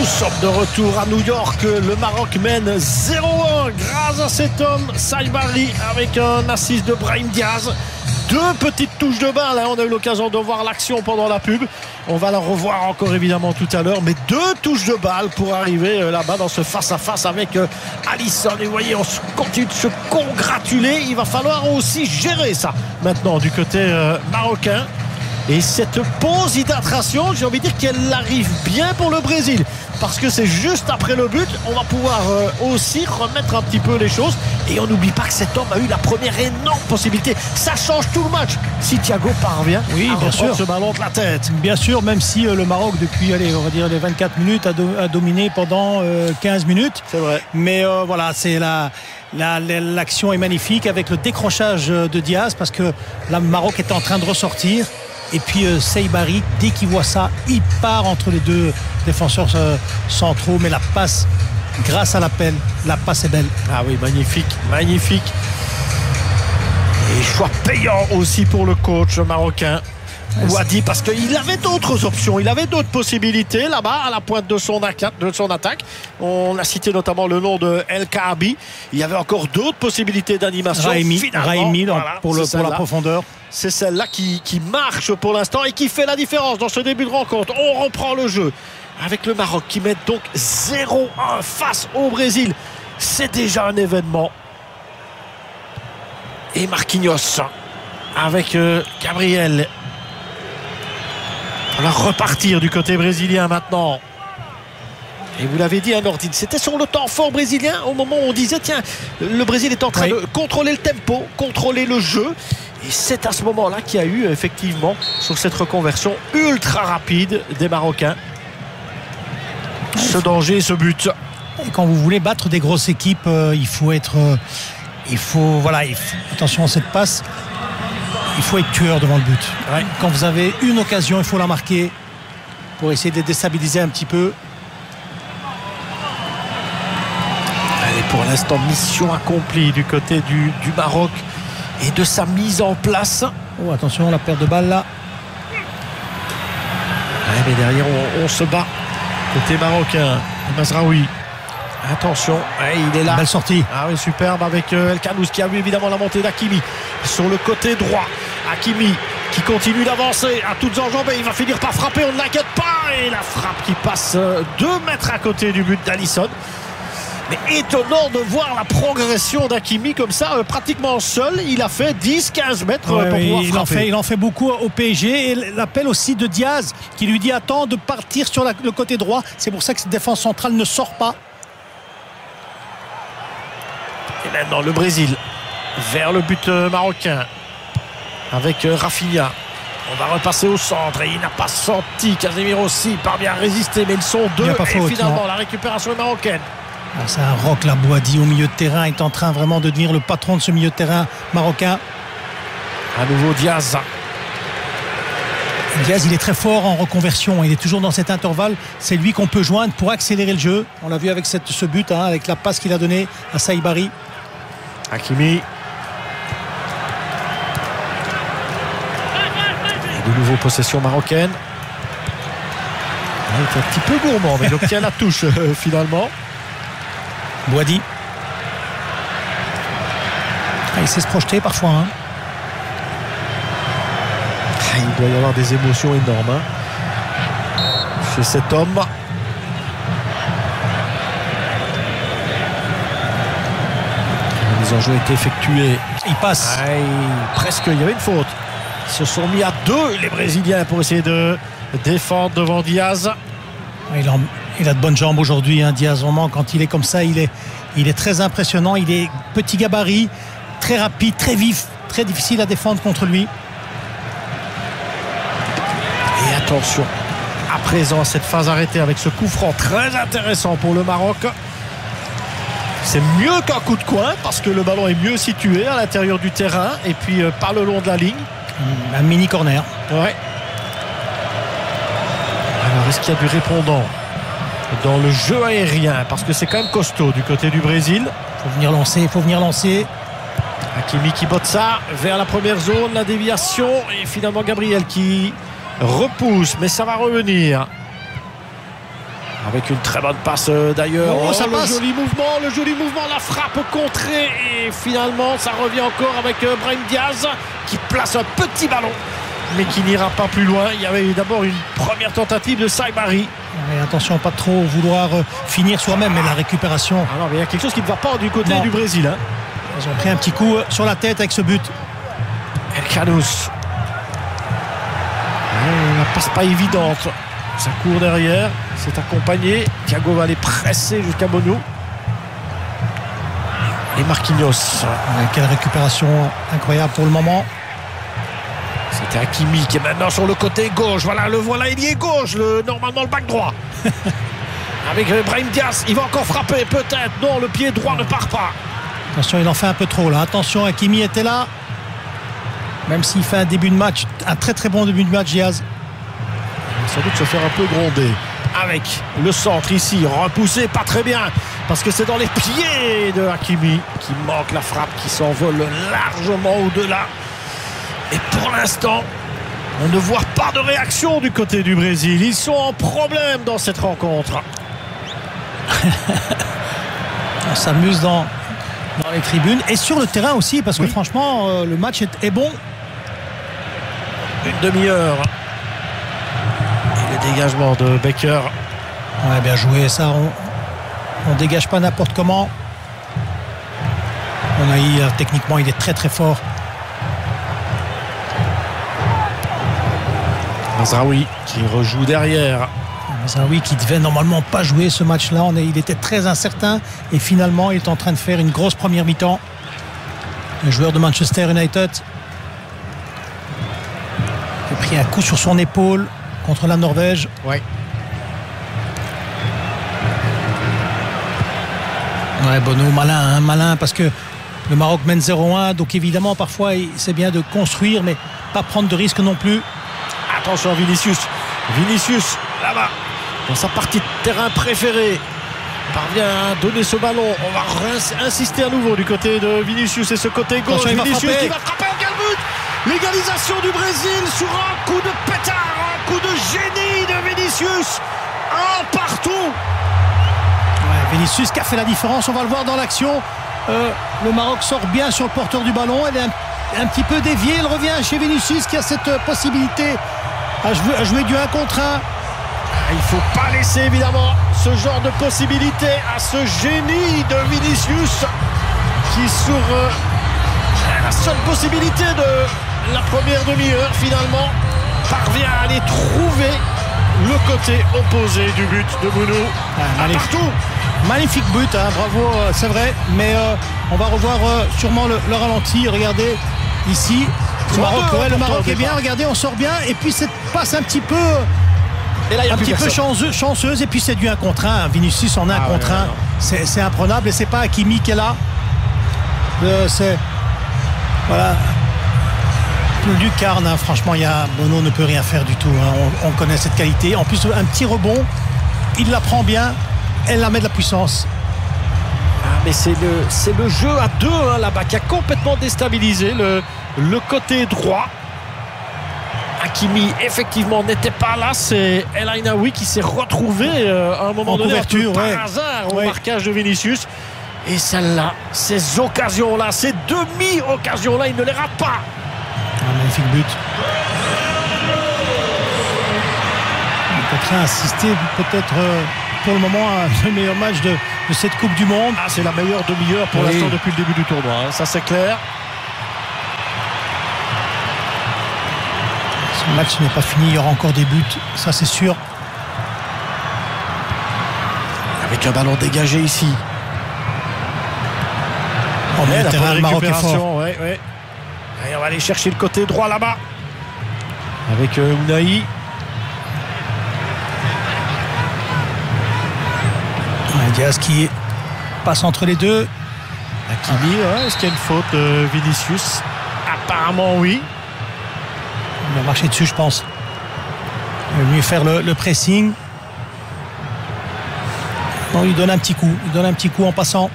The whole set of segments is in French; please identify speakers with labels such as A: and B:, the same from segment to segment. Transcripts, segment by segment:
A: sommes de retour à New York. Le Maroc mène 0-1 grâce à cet homme, Saibari, avec un assist de Brahim Diaz. Deux petites touches de balle, hein. On a eu l'occasion de voir l'action pendant la pub. On va la revoir encore évidemment tout à l'heure. Mais deux touches de balle pour arriver là-bas dans ce face-à-face avec Alisson. Et vous voyez, on continue de se congratuler. Il va falloir aussi gérer ça maintenant du côté marocain. Et cette pause d'hydratation, j'ai envie de dire qu'elle arrive bien pour le Brésil. Parce que c'est juste après le but, on va pouvoir aussi remettre un petit peu les choses. Et on n'oublie pas que cet homme a eu la première énorme possibilité. Ça change tout le match. Si Thiago parvient à reprendre ce ballon de la tête.
B: Bien sûr, même si le Maroc, depuis, on va dire les 24 minutes, a dominé pendant 15 minutes.
A: C'est vrai.
B: Mais voilà, c'est l'action est magnifique avec le décrochage de Diaz. Parce que là, le Maroc est en train de ressortir. Et puis Saibari, dès qu'il voit ça, il part entre les deux défenseurs centraux. Mais la passe, grâce à l'appel, la passe est belle.
A: Ah oui, magnifique, magnifique. Et choix payant aussi pour le coach marocain Ouadi, parce qu'il avait d'autres options, il avait d'autres possibilités là-bas à la pointe de son attaque. On a cité notamment le nom de El Kaabi. Il y avait encore d'autres possibilités d'animation.
B: Raimi voilà, pour la profondeur.
A: C'est celle-là qui marche pour l'instant et qui fait la différence dans ce début de rencontre. On reprend le jeu avec le Maroc qui met donc 0-1 face au Brésil. C'est déjà un événement. Et Marquinhos avec Gabriel. On va repartir du côté brésilien maintenant. Et vous l'avez dit, Nordine, c'était sur le temps fort brésilien au moment où on disait tiens, le Brésil est en train de contrôler le tempo, contrôler le jeu. Et c'est à ce moment-là qu'il y a eu effectivement sur cette reconversion ultra rapide des Marocains ce danger, ce but.
B: Et quand vous voulez battre des grosses équipes, attention à cette passe. Il faut être tueur devant le but. Ouais. Quand vous avez une occasion, il faut la marquer pour essayer de déstabiliser un petit peu.
A: Allez, pour l'instant, mission accomplie du côté du Maroc et de sa mise en place.
B: Oh, attention, la perte de balle là.
A: Ouais, mais derrière, on se bat. Côté marocain, Mazraoui. Attention, il est là.
B: Belle sortie.
A: Ah oui, superbe avec El Khanous qui a vu évidemment la montée d'Hakimi sur le côté droit. Hakimi qui continue d'avancer à toutes enjambées. Il va finir par frapper, on ne l'inquiète pas. Et la frappe qui passe 2 mètres à côté du but d'Alisson. Mais étonnant de voir la progression d'Hakimi comme ça, pratiquement seul. Il a fait 10-15 mètres pour pouvoir frapper.
B: Il en fait beaucoup au PSG. Et l'appel aussi de Diaz qui lui dit attends de partir sur le côté droit. C'est pour ça que cette défense centrale ne sort pas.
A: Et maintenant le Brésil vers le but marocain avec Rafinha. On va repasser au centre et il n'a pas senti. Casemiro aussi parvient à résister, mais ils sont deux et finalement la récupération est marocaine.
B: C'est un roc là, Boadi au milieu de terrain est en train vraiment de devenir le patron de ce milieu de terrain marocain.
A: À nouveau Diaz.
B: Diaz, il est très fort en reconversion, il est toujours dans cet intervalle, c'est lui qu'on peut joindre pour accélérer le jeu. On l'a vu avec ce but, avec la passe qu'il a donnée à Saibari.
A: Hakimi. Et de nouveau possession marocaine. Il est un petit peu gourmand, mais il obtient la touche finalement.
B: Boadi. Il sait se projeter parfois.
A: Il doit y avoir des émotions énormes chez cet homme. La mise en jeu a été effectuée.
B: Il passe.
A: Presque, il y avait une faute. Ils se sont mis à 2 les Brésiliens pour essayer de défendre devant Diaz.
B: Il a de bonnes jambes aujourd'hui, Diaz. Vraiment, quand il est comme ça, il est très impressionnant. Il est petit gabarit, très rapide, très vif, très difficile à défendre contre lui.
A: Et attention, à présent, cette phase arrêtée avec ce coup franc très intéressant pour le Maroc. C'est mieux qu'un coup de coin parce que le ballon est mieux situé à l'intérieur du terrain et puis pas le long de la ligne.
B: Un mini corner.
A: Ouais. Alors, est-ce qu'il y a du répondant dans le jeu aérien? Parce que c'est quand même costaud du côté du Brésil.
B: Il faut venir lancer.
A: Hakimi qui botte ça vers la première zone, la déviation. Et finalement, Gabriel qui repousse, mais ça va revenir. Avec une très bonne passe d'ailleurs.
B: Oh, ça passe.
A: Le joli mouvement, la frappe contrée. Et finalement, ça revient encore avec Brahim Diaz qui place un petit ballon, mais qui n'ira pas plus loin. Il y avait d'abord une première tentative de Saibari.
B: Et attention, pas trop vouloir finir soi-même, mais la récupération.
A: Ah non, mais il y a quelque chose qui ne va pas du côté du Brésil. Hein.
B: Ils ont pris un petit coup sur la tête avec ce but.
A: El Khanous. La passe pas évidente. Ça court derrière. C'est accompagné. Thiago va aller presser jusqu'à Bono. Et Marquinhos.
B: Quelle récupération incroyable pour le moment.
A: C'était Hakimi qui est maintenant sur le côté gauche. Voilà, ailier gauche, normalement le back droit. Avec Brahim Diaz, il va encore frapper peut-être. Non, le pied droit ne part pas.
B: Attention, il en fait un peu trop là. Attention, Hakimi était là. Même s'il fait un début de match, un très très bon début de match, Diaz.
A: Il va sans doute se faire un peu gronder. Avec le centre ici, repoussé pas très bien. Parce que c'est dans les pieds de Hakimi qui manque la frappe, qui s'envole largement au-delà. Et pour l'instant, on ne voit pas de réaction du côté du Brésil. Ils sont en problème dans cette rencontre.
B: On s'amuse dans les tribunes et sur le terrain aussi, parce que franchement, le match est bon.
A: Une demi-heure. Et le dégagement de Becker.
B: Ouais, bien joué, ça. On dégage pas n'importe comment. Techniquement, il est très très fort.
A: Mazraoui qui rejoue derrière.
B: Mazraoui qui devait normalement pas jouer ce match-là. Il était très incertain et finalement il est en train de faire une grosse première mi-temps. Le joueur de Manchester United a pris un coup sur son épaule contre la Norvège.
A: Ouais,
B: Bono, malin parce que le Maroc mène 0-1, donc évidemment parfois c'est bien de construire mais pas prendre de risques non plus.
A: Attention Vinicius, là-bas, dans sa partie de terrain préférée, parvient à donner ce ballon. On va insister à nouveau du côté de Vinicius et ce côté gauche.
B: Attention,
A: Vinicius qui va frapper en quel but. L'égalisation du Brésil sur un coup de pétard, un coup de génie de Vinicius. Un partout.
B: Vinicius qui a fait la différence, on va le voir dans l'action. Le Maroc sort bien sur le porteur du ballon. Elle est un petit peu déviée, elle revient chez Vinicius qui a cette possibilité à jouer du 1 contre 1.
A: Il ne faut pas laisser évidemment ce genre de possibilité à ce génie de Vinicius qui sur la seule possibilité de la première demi-heure finalement parvient à aller trouver le côté opposé du but de Bono.
B: Magnifique but, hein, bravo, c'est vrai, mais on va revoir sûrement le ralenti. Regardez ici le Maroc est bien, regardez, on sort bien et puis cette passe un petit peu chanceuse et puis c'est du 1 contre 1. Vinicius en 1 contre 1, c'est imprenable et c'est pas Hakimi qui est là. Voilà. Le lucarne, hein, franchement, Bono ne peut rien faire du tout. Hein, on connaît cette qualité. En plus, un petit rebond, il la prend bien, elle la met de la puissance.
A: Mais c'est le jeu à deux hein, là-bas qui a complètement déstabilisé le côté droit. Hakimi effectivement n'était pas là, c'est El Ainaoui qui s'est retrouvé à un moment donné par hasard au marquage de Vinicius. Et celle-là, ces occasions-là, ces demi-occasions-là, il ne les rate pas.
B: Un magnifique but. On est en train d'assister peut-être pour le moment à le meilleur match de cette Coupe du Monde.
A: C'est la meilleure demi-heure pour l'instant depuis le début du tournoi, hein. Ça c'est clair.
B: Ce match n'est pas fini, il y aura encore des buts, ça c'est sûr.
A: Avec un ballon dégagé ici.
B: Le terrain, le Maroc est fort.
A: Et on va aller chercher le côté droit là-bas. Avec Ounahi.
B: Diaz qui passe entre les deux.
A: Hakimi, est-ce qu'il y a une faute de Vinicius? Apparemment oui.
B: Il va marcher dessus, je pense. Il va mieux faire le pressing. Bon, il donne un petit coup. Il donne un petit coup en passant.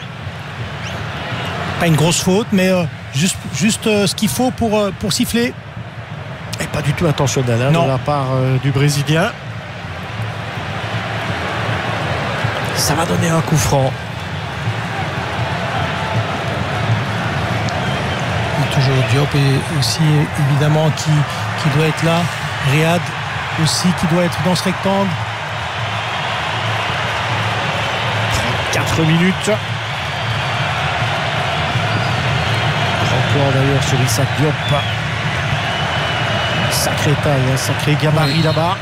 B: Pas une grosse faute, mais juste ce qu'il faut pour siffler.
A: Et pas du tout intentionnel de la part du Brésilien. Ça va donner un coup franc.
B: Et toujours Diop et aussi évidemment qui doit être là. Riyad aussi qui doit être dans ce rectangle.
A: 4 minutes. Encore d'ailleurs sur Issa Diop. Sacré taille, hein, sacré gabarit là-bas.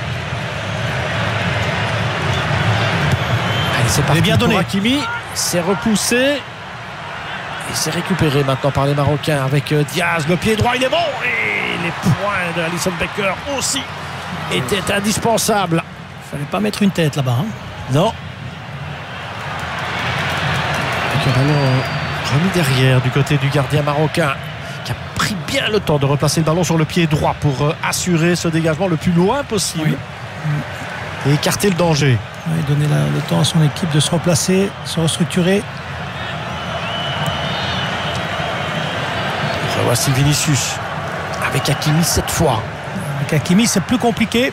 A: Allez, c'est parti.
B: Bien donné.
A: Pour Hakimi. C'est repoussé. Et c'est récupéré maintenant par les Marocains avec Diaz. Le pied droit, il est bon. Et les points de Alisson Becker aussi étaient indispensables.
B: Il fallait pas mettre une tête là-bas. Hein.
A: Non. Avec un ballon remis derrière du côté du gardien marocain qui a pris bien le temps de replacer le ballon sur le pied droit pour assurer ce dégagement le plus loin possible. Oui. Et écarter le danger.
B: Oui, donner le temps à son équipe de se replacer, se restructurer.
A: Voici Vinicius avec Hakimi cette fois.
B: Avec Hakimi, c'est plus compliqué.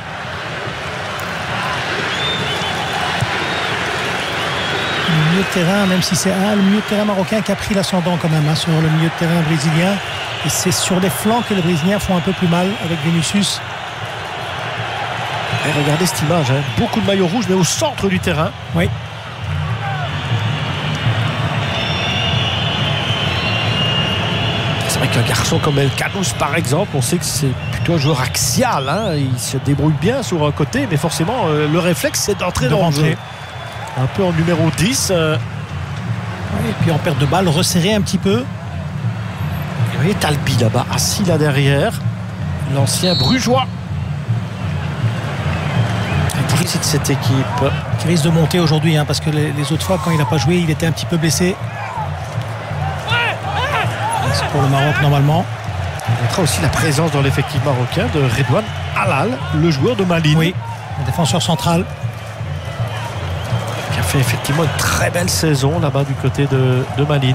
B: Le milieu de terrain, même si c'est le milieu de terrain marocain qui a pris l'ascendant quand même sur le milieu de terrain brésilien. Et c'est sur les flancs que les Brésiliens font un peu plus mal avec Vinicius.
A: Et regardez cette image, hein. Beaucoup de maillots rouges, mais au centre du terrain.
B: Oui.
A: C'est vrai qu'un garçon comme El Khanous, par exemple, on sait que c'est plutôt un joueur axial. Hein. Il se débrouille bien sur un côté, mais forcément, le réflexe, c'est d'entrer dans le jeu. Un peu en numéro 10.
B: Et puis en perte de balle, resserrer un petit peu.
A: Et vous voyez Talbi là-bas, assis là derrière. L'ancien brugeois. De cette équipe
B: qui risque de monter aujourd'hui, hein, parce que les autres fois quand il n'a pas joué il était un petit peu blessé. C'est pour le Maroc normalement.
A: On notera aussi la présence dans l'effectif marocain de Redouane Halal, le joueur de Malines.
B: Oui, le défenseur central
A: qui a fait effectivement une très belle saison là-bas du côté de Malines.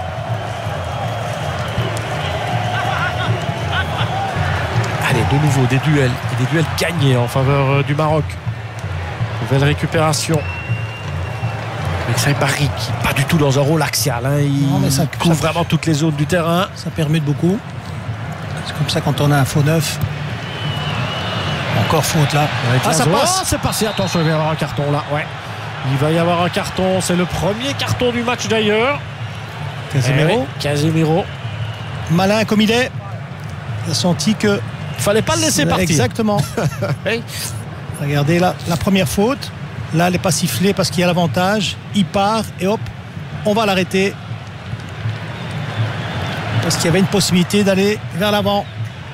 A: Allez, de nouveau des duels et des duels gagnés en faveur du Maroc. Nouvelle récupération avec Saïbari qui n'est pas du tout dans un rôle axial, hein. Il couvre vraiment toutes les zones du terrain.
B: Ça permet de beaucoup. C'est comme ça quand on a un faux neuf. Encore faute là.
A: Ça passe. C'est passé, attention, il va y avoir un carton là. Ouais. Il va y avoir un carton, c'est le premier carton du match d'ailleurs.
B: Casemiro.
A: Casemiro.
B: Malin comme il est. Il a senti que
A: il fallait pas le laisser partir.
B: Exactement.
A: Oui.
B: Regardez là, la première faute. Là, elle n'est pas sifflée parce qu'il y a l'avantage. Il part et hop, on va l'arrêter. Parce qu'il y avait une possibilité d'aller vers l'avant.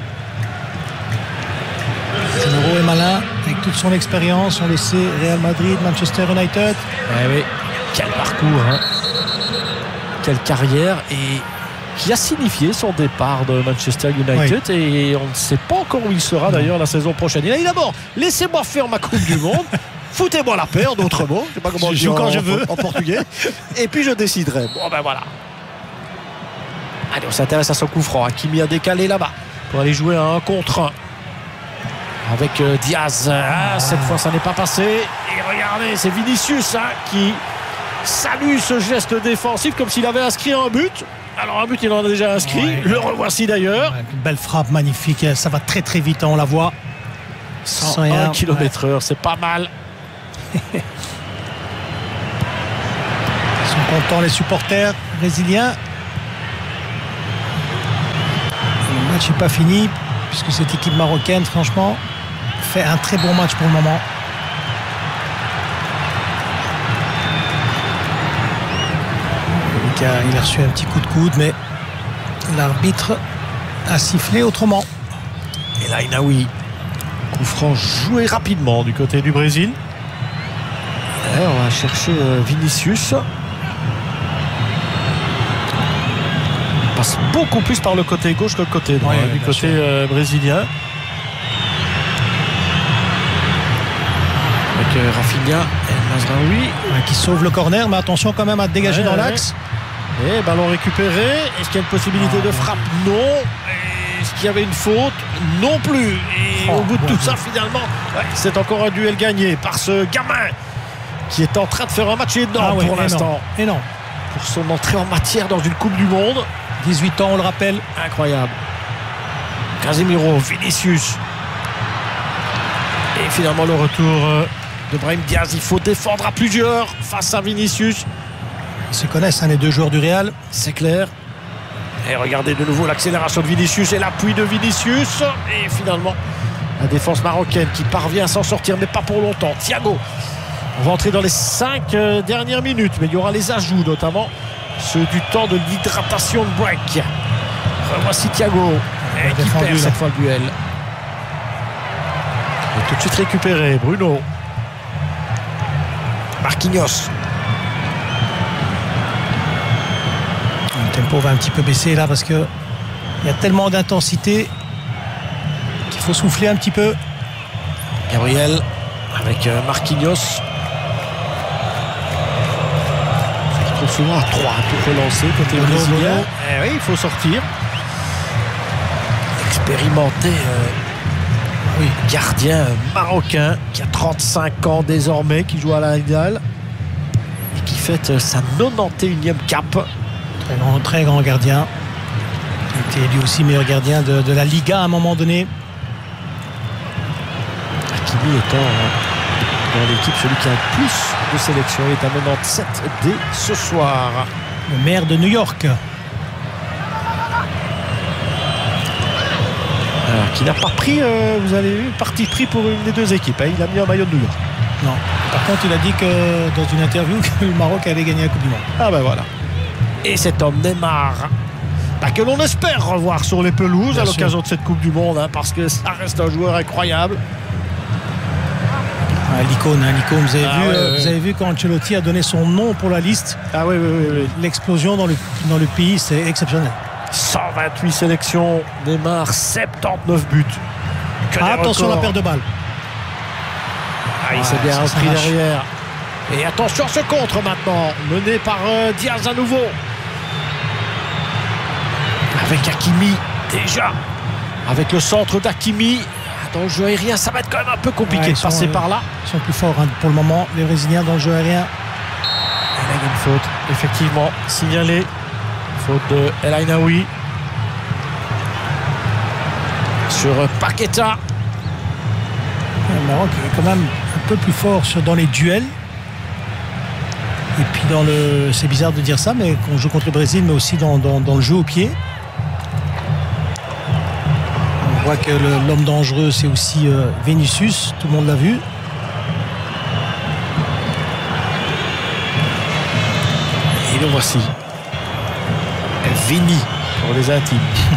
B: Casemiro est malin avec toute son expérience. On le sait, Real Madrid, Manchester United.
A: Oui. Quel parcours, hein. Quelle carrière et qui a signifié son départ de Manchester United. Oui. Et on ne sait pas encore où il sera d'ailleurs la saison prochaine. Il a dit d'abord, laissez-moi faire ma Coupe du Monde. Foutez-moi la paix, en d'autres mots. Je sais pas comment je joue quand je veux en portugais. Et puis je déciderai. Bon ben voilà. Allez, on s'intéresse à son coup franc. Hakimi a décalé là-bas pour aller jouer à 1 contre 1 avec Diaz. Cette fois, ça n'est pas passé. Et regardez, c'est Vinicius qui salue ce geste défensif comme s'il avait inscrit un but. Alors un but, il en a déjà inscrit. Ouais. Le revoici d'ailleurs.
B: Une belle frappe magnifique. Ça va très très vite, on la voit.
A: 101 km/h, c'est pas mal.
B: Ils sont contents les supporters brésiliens. Le match n'est pas fini puisque cette équipe marocaine franchement fait un très bon match pour le moment. Il a reçu un petit coup de coude mais l'arbitre a sifflé autrement.
A: Et là Inaoui, coup franc joué rapidement du côté du Brésil. Et on va chercher Vinicius. Il passe beaucoup plus par le côté gauche que le côté droit, du côté brésilien. Avec Rafinha et Mazraoui
B: qui sauve le corner, mais attention quand même à dégager dans l'axe.
A: Et ballon récupéré. Est-ce qu'il y a une possibilité de frappe? Non. Est-ce qu'il y avait une faute? Non plus. Et au bout de tout ça, finalement, c'est encore un duel gagné par ce gamin qui est en train de faire un match énorme pour l'instant.
B: Énorme.
A: Pour son entrée en matière dans une Coupe du Monde.
B: 18 ans, on le rappelle.
A: Incroyable. Casemiro, Vinicius. Et finalement le retour de Brahim Diaz. Il faut défendre à plusieurs face à Vinicius.
B: Ils se connaissent, les deux joueurs du Real.
A: C'est clair. Et regardez de nouveau l'accélération de Vinicius et l'appui de Vinicius. Et finalement, la défense marocaine qui parvient à s'en sortir, mais pas pour longtemps. Thiago. On va entrer dans les 5 dernières minutes, mais il y aura les ajouts, notamment ceux du temps de l'hydratation de break. Revoici Thiago qui perd cette fois le duel. Et tout de suite récupéré, Bruno. Marquinhos.
B: Le tempo va un petit peu baisser là parce que il y a tellement d'intensité qu'il faut souffler un petit peu.
A: Gabriel avec Marquinhos. Il trouve souvent à 3 pour relancer côté brésilien. Oui, il faut sortir. Expérimenté gardien marocain qui a 35 ans désormais, qui joue à la Hilal et qui fête sa 91e cape.
B: Très grand gardien. Il était lui aussi meilleur gardien de la Liga à un moment donné.
A: Hakimi étant dans l'équipe celui qui a le plus de sélections. Il est à 97 dès ce soir.
B: Le maire de New York.
A: Alors, qui n'a pas pris, vous avez vu, parti pris pour une des deux équipes. Il a mis un maillot de New York.
B: Non. Par contre, il a dit que dans une interview que le Maroc allait gagner la Coupe du Monde.
A: Ah ben voilà. Et cet homme Neymar, que l'on espère revoir sur les pelouses à l'occasion de cette Coupe du Monde, parce que ça reste un joueur incroyable.
B: L'icône, vous avez vu quand Ancelotti a donné son nom pour la liste.
A: Ah oui.
B: L'explosion dans le pays, c'est exceptionnel.
A: 128 sélections, Neymar, 79 buts.
B: Attention à la perte de balle.
A: Il s'est bien inscrit derrière. Et attention à ce contre maintenant, mené par Diaz à nouveau. Avec Hakimi, déjà. Avec le centre d'Hakimi. Dans le jeu aérien, ça va être quand même un peu compliqué de passer par là.
B: Ils sont plus forts pour le moment, les Brésiliens, dans le jeu aérien.
A: Et là, il y a une faute, effectivement, signalée. Faute de El Ainaoui sur Paqueta.
B: Le Maroc est quand même un peu plus fort dans les duels. Et puis c'est bizarre de dire ça, mais qu'on joue contre le Brésil, mais aussi dans le jeu au pied. On voit que l'homme dangereux, c'est aussi Vinicius, tout le monde l'a vu.
A: Et le voici. Vini pour les intimes.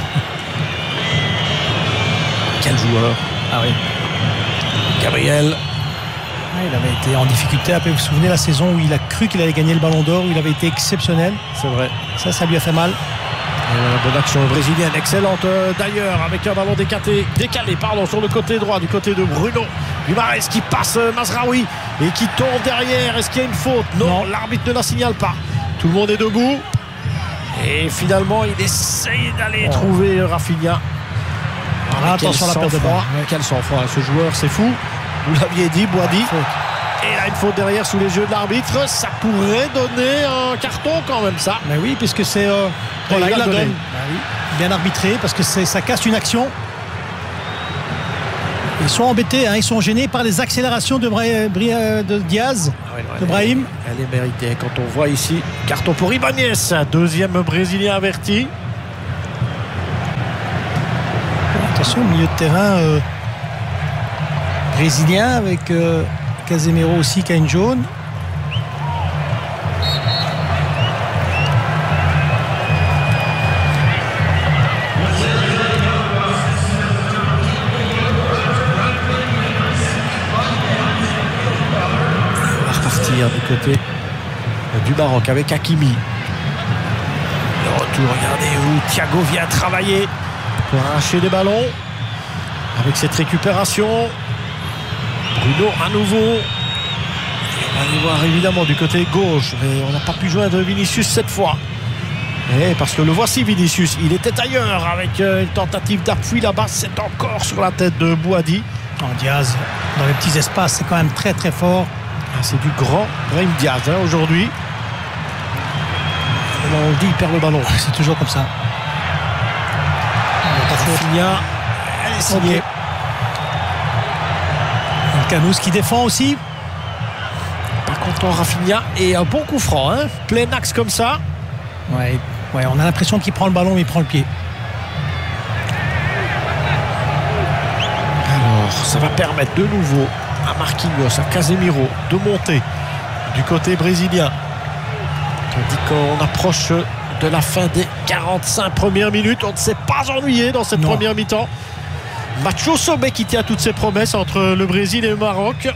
A: Quel joueur.
B: Ah oui.
A: Gabriel.
B: Il avait été en difficulté. Après, vous vous souvenez la saison où il a cru qu'il allait gagner le Ballon d'Or, où il avait été exceptionnel.
A: C'est vrai.
B: Ça lui a fait mal.
A: Bonne action brésilienne, excellente d'ailleurs, avec un ballon décalé sur le côté droit, du côté de Bruno Guimaraes qui passe Mazraoui et qui tombe derrière. Est-ce qu'il y a une faute? Non, l'arbitre ne la signale pas. Tout le monde est debout. Et finalement, il essaye d'aller trouver Rafinha.
B: Attention à la perte de balle.
A: Quel sang-froid, ce joueur, c'est fou. Vous l'aviez dit, Boadi. Et là, une faute derrière sous les yeux de l'arbitre. Ça pourrait donner un carton quand même, ça.
B: Mais oui, puisque c'est... il la donne. Bien arbitré, parce que ça casse une action. Ils sont embêtés, ils sont gênés par les accélérations de Diaz, de Brahim.
A: Elle est méritée. Quand on voit ici, carton pour Ibanez, deuxième Brésilien averti.
B: Attention, au milieu de terrain brésilien avec Casemiro aussi qui a une jaune.
A: Du côté du Maroc avec Hakimi. Le retour, regardez où Thiago vient travailler pour arracher des ballons avec cette récupération. Bruno à nouveau. Et on va aller voir évidemment du côté gauche, mais on n'a pas pu joindre Vinicius cette fois. Et parce que le voici Vinicius, il était ailleurs avec une tentative d'appui là-bas, c'est encore sur la tête de Boadi.
B: Diaz dans les petits espaces, c'est quand même très très fort.
A: c'est du grand Brahim Diaz aujourd'hui. On dit il perd le ballon.
B: C'est toujours comme ça.
A: Rafinha, elle est signée.
B: Canous qui défend aussi.
A: Pas content Rafinha. Et un bon coup franc, hein. Plein axe comme ça.
B: Ouais, on a l'impression qu'il prend le ballon mais il prend le pied.
A: Alors, ça va permettre de nouveau à Marquinhos, à Casemiro de monter du côté brésilien. Tandis qu'on approche de la fin des 45 premières minutes. On ne s'est pas ennuyé dans cette première mi-temps. Match au sommet qui tient toutes ses promesses entre le Brésil et le Maroc.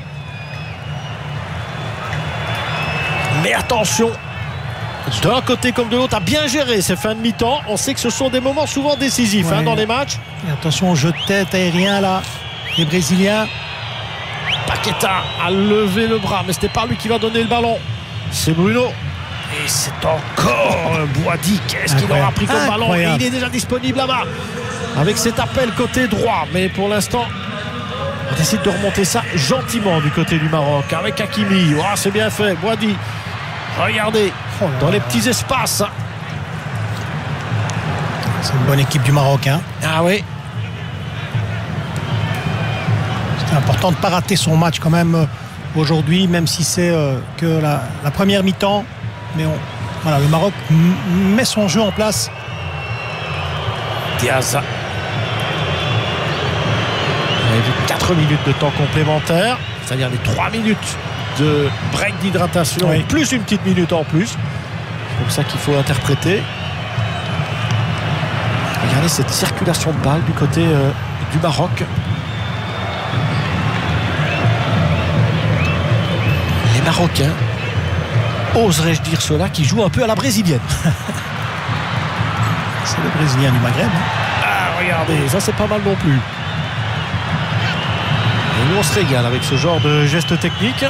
A: Mais attention, d'un côté comme de l'autre, à bien gérer ces fins de mi-temps. On sait que ce sont des moments souvent décisifs dans les matchs.
B: Et attention au jeu de tête aérien là, les Brésiliens.
A: Paqueta a levé le bras, mais ce n'est pas lui qui va donner le ballon. C'est Bruno. Et c'est encore Boadi. Qu'est-ce qu'il aura pris comme ballon? Et il est déjà disponible là-bas avec cet appel côté droit. Mais pour l'instant, on décide de remonter ça gentiment du côté du Maroc avec Hakimi. Oh, c'est bien fait. Boadi. Regardez, dans les petits espaces.
B: C'est une bonne équipe du Maroc. Hein.
A: Ah oui.
B: C'est important de ne pas rater son match quand même aujourd'hui, même si c'est que la première mi-temps. Mais voilà, le Maroc met son jeu en place.
A: Diaz. On a vu 4 minutes de temps complémentaire, c'est-à-dire les 3 minutes de break d'hydratation, plus une petite minute en plus. C'est comme ça qu'il faut interpréter. Regardez cette circulation de balles du côté du Maroc. Les Marocains, oserais-je dire cela, qui jouent un peu à la brésilienne.
B: C'est le Brésilien du Maghreb.
A: Ah, regardez, ça c'est pas mal non plus. Et nous on se régale avec ce genre de geste technique.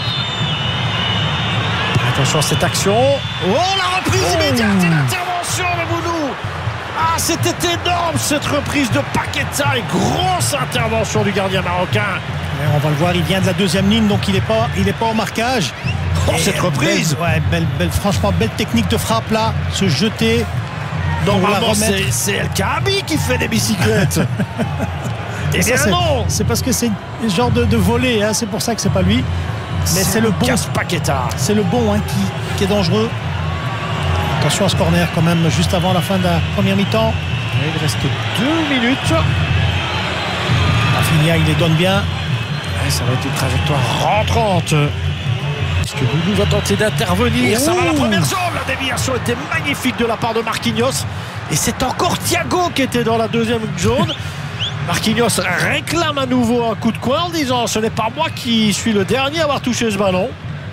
A: Attention à cette action. Oh, la reprise immédiate et l'intervention de Bounou. Ah, c'était énorme cette reprise de Paqueta et grosse intervention du gardien marocain.
B: Et on va le voir, il vient de la deuxième ligne, donc il n'est pas au marquage.
A: Oh, cette reprise.
B: Franchement, belle technique de frappe là, se jeter.
A: Normalement, c'est El Kaabi qui fait des bicyclettes. Et ça, non,
B: c'est parce que c'est le genre de volée, hein, c'est pour ça que c'est pas lui. Mais c'est le bon
A: Paqueta.
B: C'est le bon qui est dangereux. Attention à ce corner quand même, juste avant la fin de la première mi-temps.
A: Il reste 2 minutes.
B: Rafinha, il les donne bien.
A: Ça va être une trajectoire rentrante. Est-ce que Boubou va tenter d'intervenir? Ça va, la première zone. La déviation était magnifique de la part de Marquinhos. Et c'est encore Thiago qui était dans la deuxième zone. Marquinhos réclame à nouveau un coup de coin en disant: ce n'est pas moi qui suis le dernier à avoir touché ce ballon.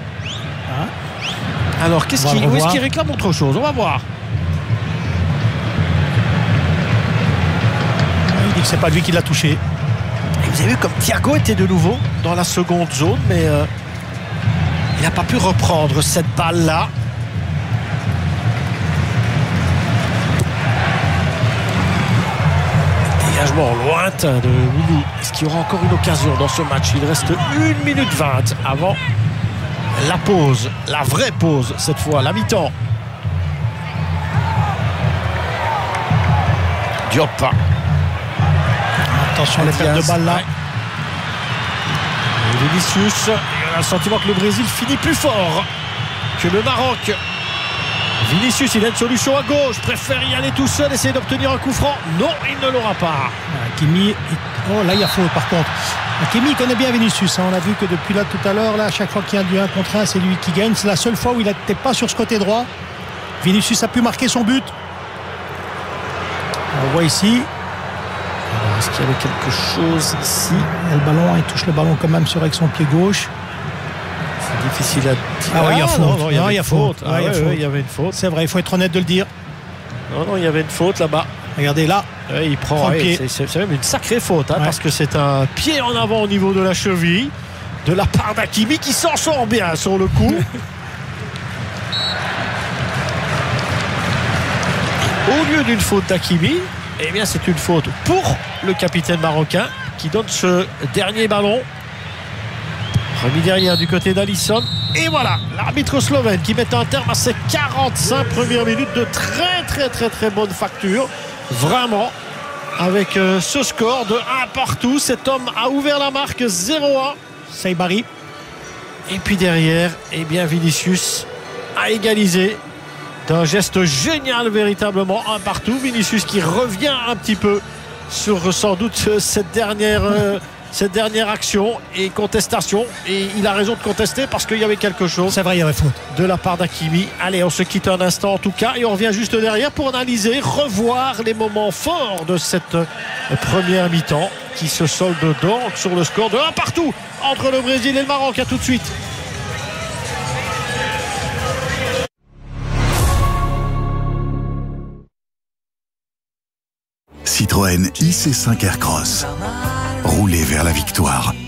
A: Alors où est-ce qu'il réclame autre chose? On va voir.
B: Il dit que c'est pas lui qui l'a touché.
A: Et vous avez vu comme Thiago était de nouveau dans la seconde zone, mais il n'a pas pu reprendre cette balle-là. Dégagement lointain de Boubou. Est-ce qu'il y aura encore une occasion dans ce match? Il reste 1 minute 20 avant la pause, la vraie pause cette fois, la mi-temps. Diop.
B: Attention les pertes de balles là.
A: Et Vinicius, on a le sentiment que le Brésil finit plus fort que le Maroc. Vinicius, il a une solution à gauche, préfère y aller tout seul, essayer d'obtenir un coup franc. Non, il ne l'aura pas.
B: Hakimi, oh là il y a faute par contre. Hakimi connaît bien Vinicius, hein. On a vu que depuis là tout à l'heure, là, à chaque fois qu'il y a du 1 contre 1, c'est lui qui gagne. C'est la seule fois où il n'était pas sur ce côté droit. Vinicius a pu marquer son but. On voit ici.
A: Alors, est-ce qu'il y avait quelque chose ici?
B: Il y a le ballon, il touche le ballon quand même avec son pied gauche.
A: C'est difficile à dire.
B: Ah oui, il y a faute.
A: Non, il y a faute.
B: Il y avait une faute. C'est vrai, il faut être honnête de le dire.
A: Non, il y avait une faute là-bas.
B: Regardez là.
A: Il prend pied. C'est même une sacrée faute, parce que c'est un pied en avant au niveau de la cheville de la part d'Hakimi qui s'en sort bien sur le coup. Au lieu d'une faute d'Hakimi, eh bien c'est une faute pour le capitaine marocain qui donne ce dernier ballon. Remis derrière du côté d'Alisson. Et voilà, l'arbitre slovène qui met un terme à ces 45 premières minutes de très bonne facture. Vraiment, avec ce score de 1 partout, cet homme a ouvert la marque 0-1.
B: Saibari.
A: Et puis derrière, eh bien Vinicius a égalisé d'un geste génial véritablement, 1 partout. Vinicius qui revient un petit peu sur sans doute cette dernière action et contestation, et il a raison de contester parce qu'il y avait quelque chose.
B: C'est vrai, il y avait faute
A: de la part d'Hakimi. Allez, on se quitte un instant en tout cas et on revient juste derrière pour analyser, revoir les moments forts de cette première mi-temps qui se solde donc sur le score de 1 partout entre le Brésil et le Maroc. À tout de suite.
C: Citroën IC5 Aircross. Roulez vers la victoire.